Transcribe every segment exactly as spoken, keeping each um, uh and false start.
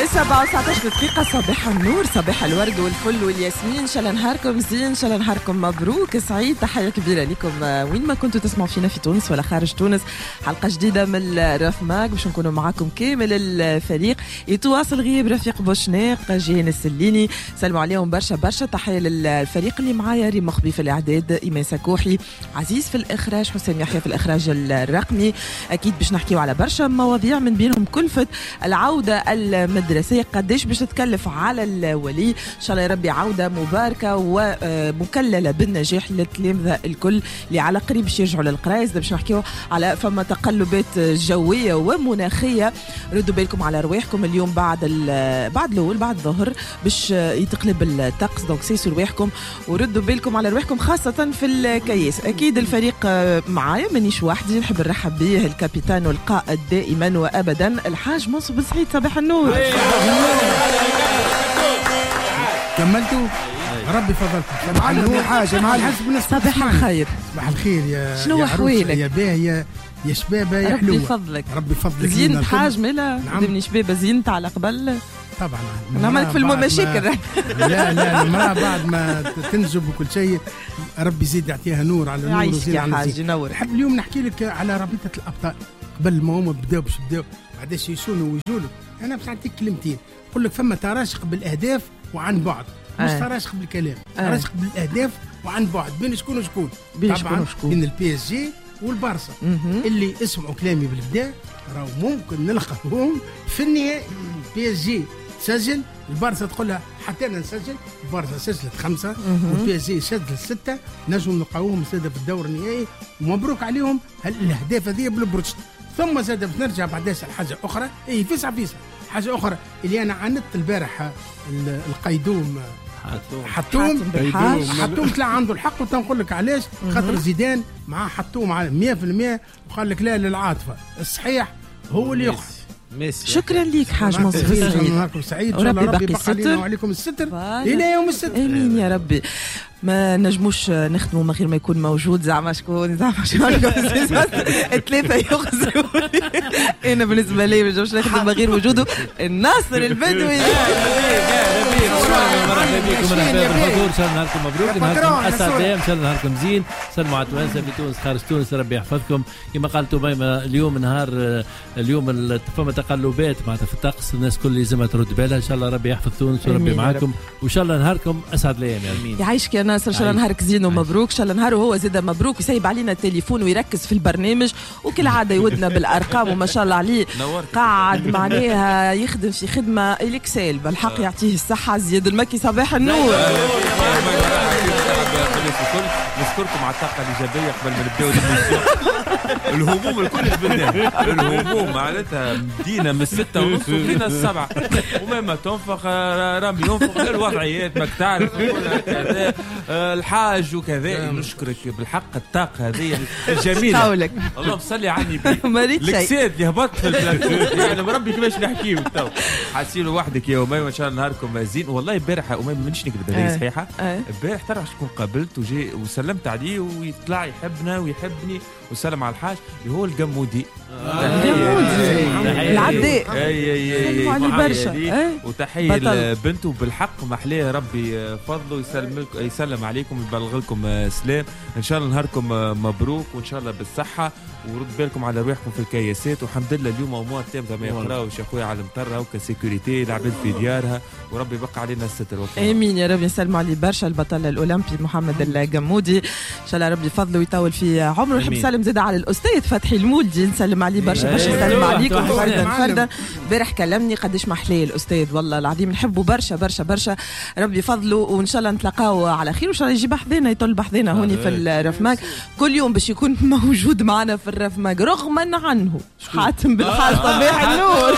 سبعة وتسعة عشر دقيقة. صباح النور، صباح الورد والفل والياسمين. ان شاء الله نهاركم زين، ان شاء الله نهاركم مبروك سعيد. تحية كبيرة لكم وين ما كنتوا تسمعوا فينا في تونس ولا خارج تونس. حلقة جديدة من الرفماك باش نكونوا معاكم كامل الفريق. يتواصل غياب رفيق بوشناق، جيهان السليني، سلموا عليهم برشا برشا. تحية للفريق اللي معايا، ريم مخبي في الاعداد، ايمان سكوحي، عزيز في الاخراج، حسين يحيى في الاخراج الرقمي. اكيد باش نحكيو على برشا مواضيع من بينهم كلفة العودة المدرسية، قديش باش تتكلف على الولي. ان شاء الله يا ربي عودة مباركة ومكللة بالنجاح للتلامذة الكل اللي على قريب باش يرجعوا للقرايز. باش نحكيو على فما تقلبات جوية ومناخية. ردوا بالكم على رواحكم اليوم بعد بعد الاول بعد الظهر باش يتقلب الطقس، دونك سيسوا رواحكم وردوا بالكم على رواحكم خاصة في الكياس. اكيد الفريق معايا، مانيش وحدي، نحب نرحب به الكابيتان والقائد دائما وابدا الحاج منصور بن سعيد. صباح النور. كملتوا؟ ربي فضلكم. صباح النور حاجه مع الحسب. صباح الخير. صباح الخير يا شنو احوالك يا باهيه يا شبابه يا حلوه. ربي فضلك. ربي فضلك. زينت حاج ملا قدمني شبابه زينت على قبل. طبعا نعملك في المشاكل. لا لا المراه بعد ما تنجب وكل شيء ربي يزيد يعطيها نور على نور وزين على حاج ينور. نحب اليوم نحكي لك على رابطه الابطال. قبل ما هم بداوا باش بداوا بعداش يسونوا ويجولوا. انا باش نعطيك كلمتين نقول لك فما تراشق بالاهداف وعن بعد، مش آه. تراشق بالكلام، آه. تراشق بالاهداف وعن بعد بين شكون وشكون. طبعا بين البي اس جي والبارسا اللي اسمعوا كلامي بالبدا راهو ممكن نلقاهم في النهائي. البي اس جي تسجل، البارسا تقول لها حتى انا نسجل. البارسا سجلت خمسه والبي اس جي سجلت سته، نجم نلقاوهم ساده في الدور النهائي ومبروك عليهم الاهداف هذه بالبروتشت. ثم زاد بنرجع بعداش لحاجه اخرى، اي فيسع فيسع حاجه اخرى اللي انا عندت البارح القيدوم حتوم حتوم حتوم طلع عنده الحق وتنقول لك علاش. خاطر زيدان مع حتوم على مية بالمية وقال لك لا للعاطفه، الصحيح هو اللي يقعد. شكرا ليك حاج منصور سعيد. نهاركم سعيد ان شاء الله. ربي يبقى علينا وعليكم الستر الى يوم الستر. امين يا ربي. ما نجموش نخدموا من غير ما يكون موجود. زعما شكون زعما شكون الثلاثه يخزروا. انا بالنسبه لي ما نجمش نخدم من غير وجوده. الناصر البدوي. مرحبا بكم، مرحبا بالحضور. ان شاء الله نهاركم مبروك، نهاركم اسعد ايام، ان شاء الله نهاركم زين. سلموا على توانسه في تونس خارج تونس، ربي يحفظكم. كما قالت ميمه اليوم نهار اليوم فما تقلبات معناتها في الطقس، الناس كل لازمها ترد بالها. ان شاء الله ربي يحفظ تونس وربي معاكم، وان شاء الله نهاركم اسعد الايام. امين. يعيشك يا ناصر، ان شاء الله نهارك زين ومبروك. ان شاء الله نهاره هو زاد مبروك، يسيب علينا التليفون ويركز في البرنامج وكالعاده يودنا بالارقام وما شاء الله عليه. قاعد معناها يخدم في خدمه الاكسل بالحق. يعطيه الصحه. زياد المكي صباح النور. نشكركم على الطاقه الايجابيه قبل ما نبداو الهموم الكل جبناها. الهموم معناتها بدينا من الستة ونص وبدينا السبعة وما تنفخ رامي ينفخ الوضعيات ماك تعرف كذا الحاج وكذا. نشكرك بالحق الطاقة هذه الجميلة. قولك اللهم صلي على النبي. مريت شيء الكساد اللي هبط في البلاتو يعني مربي كيفاش نحكيو تو حاسين وحدك يا أميمة. ان شاء الله نهاركم زين. والله امبارح يا أميمة مانيش نكذب هذه صحيحة. امبارح ترى شكون قابلت وجي وسلمت عليه ويطلع يحبنا ويحبني وسلم على الحاج اللي هو الجمودي. العداء. اي اي اي برشا. وتحيه لبنته بالحق محليه. ربي فضله يسلم يسلم عليكم ويبلغ لكم سلام. ان شاء الله نهاركم مبروك وان شاء الله بالصحه ورد بالكم على رواحكم في الكياسات. والحمد لله اليوم امور تامه ما يقراوش يا خويا على المطره وكسيكوريتي العباد في ديارها وربي يبقى علينا الستر. امين يا رب. نسلم عليه برشا البطل الاولمبي محمد الجمودي. ان شاء الله ربي فضله ويطول في عمره. نحب نسلم زاد على الاستاذ فتحي المولدي، نسلم عليه برشا برشا. نسلم عليكم فردا فردا. امبارح كلمني قديش محليه الاستاذ والله العظيم، نحبه برشا برشا برشا. ربي فضله وان شاء الله نتلاقاو على خير. وان شاء الله يجي بحذنا يطل بحذنا هوني في الرفماك كل يوم باش يكون موجود معنا في الرفماك رغما عنه. حاتم بالحاج صباح النور.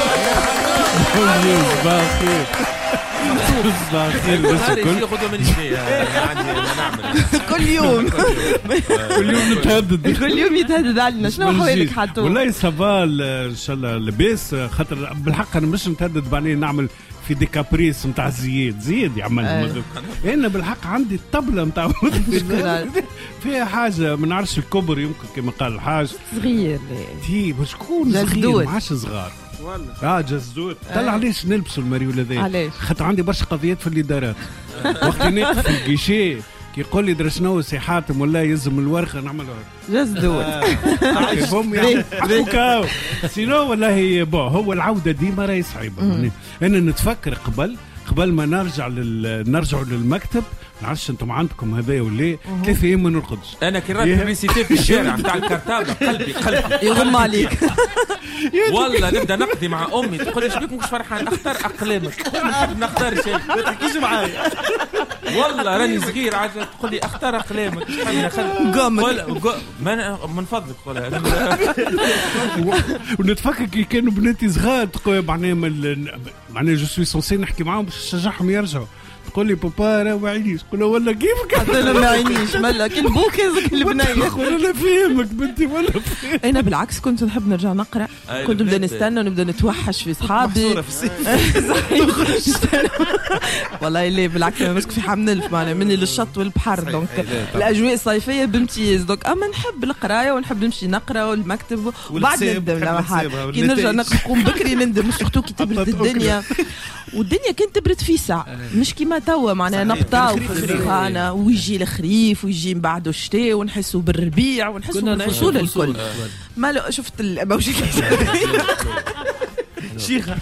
كل يوم كل يوم نتهدد كل يوم يتهدد علينا. شنو حوالك حتى والله صبال ان شاء الله لباس. خاطر بالحق انا مش نتهدد بعدين نعمل في دي كابريس نتاع زياد زياد يعملها. انا بالحق عندي الطبله نتاع فيها حاجه ما نعرفش الكبر يمكن كما قال الحاج صغير. تي شكون صغير ما عادش صغار والله اه جزوت طلع علاش نلبسوا المريول هذايا علاش؟ خاطر عندي برشا قضيات في الادارات وقت نقف في الكيشي يقول لي درا شنو سي حاتم ولا يلزم الورقه نعمل جزدود هم يعني سينو والله بو هو العوده ديما راهي صعيبه. انا نتفكر قبل قبل ما نرجع لل... نرجع للمكتب نعرفش انتم عندكم هذا ولا ثلاث ايام ما نرقدش. انا كي رحت بيسيتي في الشارع نتاع الكرتابه قلبي قلبي يغم عليك والله نبدا نقضي مع امي تقول لي شبيك مش فرحان اختار اقلامك نحب نختار شيء ما تحكيش معايا والله راني صغير عاد تقول لي اختار اقلامك قامك من فضلك قولها ونتفكر كي كانوا بناتي صغار تقول معناها معناها جو سوي سونسي نحكي معاهم باش نشجعهم يرجعوا تقول لي بابا راه ما عينيش تقول له والله كيفك حتى انا ما عينيش ملا كي البوك يزك البنيه تقول انا فاهمك بنتي ولا فاهم. انا بالعكس كنت نحب نرجع نقرا كنت نبدا نستنى ونبدا نتوحش في صحابي والله ليه بالعكس انا مسك في حمنلف معنا مني للشط والبحر دونك الاجواء الصيفيه بامتياز دونك اما نحب القرايه ونحب نمشي نقرا والمكتب وبعد ندم كي نرجع نقوم بكري نندم سورتو كي تبرد الدنيا والدنيا كانت تبرد في ساعة مش كيما توا معناها نبطاو في السخانة ويجي الخريف ويجي من بعده الشتاء ونحسوا بالربيع ونحسوا بالفصول الكل ما شفت الموجة شيخة